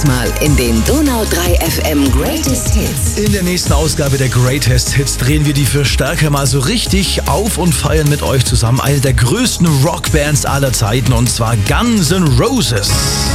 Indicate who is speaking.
Speaker 1: Mal in den Donau 3 FM Greatest Hits.
Speaker 2: In der nächsten Ausgabe der Greatest Hits drehen wir die Verstärker mal so richtig auf und feiern mit euch zusammen eine der größten Rockbands aller Zeiten, und zwar Guns N' Roses.